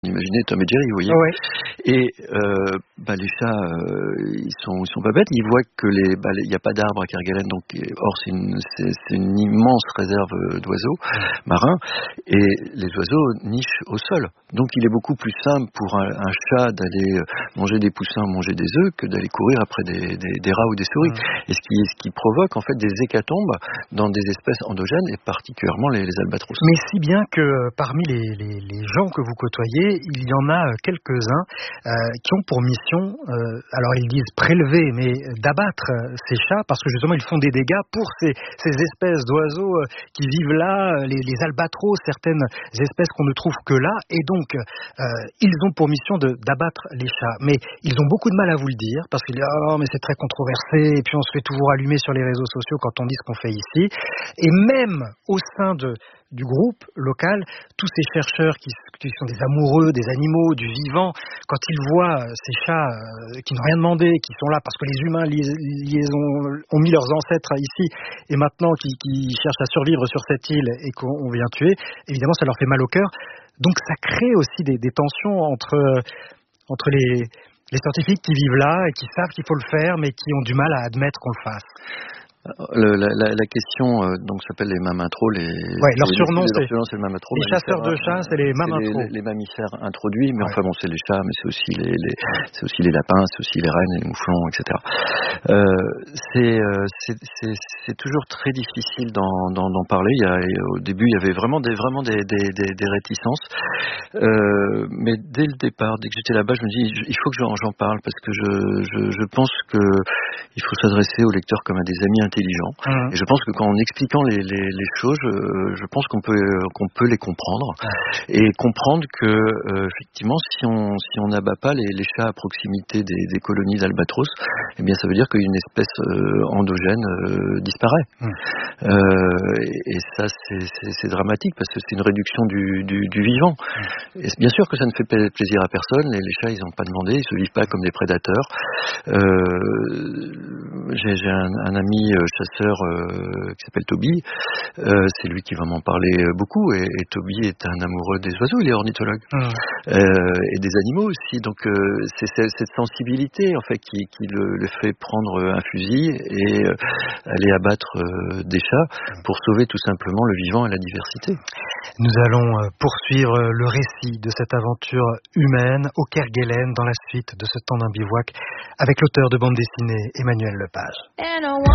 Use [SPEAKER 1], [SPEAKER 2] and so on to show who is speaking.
[SPEAKER 1] Imaginez Tom et Jerry, vous voyez.
[SPEAKER 2] Ouais.
[SPEAKER 1] Et les chats, ils sont pas bêtes. Ils voient que il n'y a pas d'arbres à Kerguelen, donc or c'est une immense réserve d'oiseaux marins, et les oiseaux nichent au sol. Donc il est beaucoup plus simple pour un chat d'aller manger des poussins, manger des œufs, que d'aller courir après des rats ou des souris. Et ce qui provoque en fait des hécatombes dans des espèces endogènes, et particulièrement les albatros.
[SPEAKER 2] Mais si bien que parmi les gens que vous côtoyez, il y en a quelques-uns qui ont pour mission, alors ils disent prélever, mais d'abattre ces chats, parce que justement ils font des dégâts pour ces espèces d'oiseaux qui vivent là, les albatros, certaines espèces qu'on ne trouve que là, et donc ils ont pour mission d'abattre les chats. Mais ils ont beaucoup de mal à vous le dire, parce qu'ils disent « Oh, mais c'est très controversé, et puis on se fait toujours allumer sur les réseaux sociaux quand on dit ce qu'on fait ici. » Et même au sein du groupe local, tous ces chercheurs qui sont des amoureux des animaux, du vivant, quand ils voient ces chats qui n'ont rien demandé, qui sont là parce que les humains ont mis leurs ancêtres ici, et maintenant qui cherchent à survivre sur cette île et qu'on vient tuer, évidemment ça leur fait mal au cœur. Donc ça crée aussi des tensions entre les scientifiques qui vivent là et qui savent qu'il faut le faire, mais qui ont du mal à admettre qu'on le fasse.
[SPEAKER 1] La question donc s'appelle les mammintros.
[SPEAKER 2] Leur surnom
[SPEAKER 1] c'est le mammatro.
[SPEAKER 2] Les chasseurs de chats, c'est les mammintros.
[SPEAKER 1] Les mammifères introduits, mais enfin bon, c'est les chats, mais c'est aussi les lapins, c'est aussi les rennes, les mouflons, etc. C'est toujours très difficile d'en parler. Au début, il y avait vraiment des réticences, mais dès le départ, dès que j'étais là-bas, je me dis il faut que j'en parle, parce que je pense que il faut s'adresser aux lecteurs comme à des amis intelligents. Et je pense que en expliquant les choses, je pense qu'on peut les comprendre, et comprendre que effectivement, si on n'abat pas les chats à proximité des colonies d'albatros, eh bien ça veut dire qu'une espèce endogène disparaît. Et ça c'est dramatique, parce que c'est une réduction du vivant. Et bien sûr que ça ne fait plaisir à personne. Les chats, ils n'ont pas demandé, ils se vivent pas comme des prédateurs. J'ai un ami chasseur qui s'appelle Toby. C'est lui qui va m'en parler beaucoup. Et Toby est un amoureux des oiseaux, il est ornithologue. Et des animaux aussi. Donc c'est cette sensibilité en fait qui le fait prendre un fusil et aller abattre des chats pour sauver tout simplement le vivant et la diversité.
[SPEAKER 2] Nous allons poursuivre le récit de cette aventure humaine au Kerguelen dans la suite de ce temps d'un bivouac avec l'auteur de bande dessinée Emmanuel Lepage.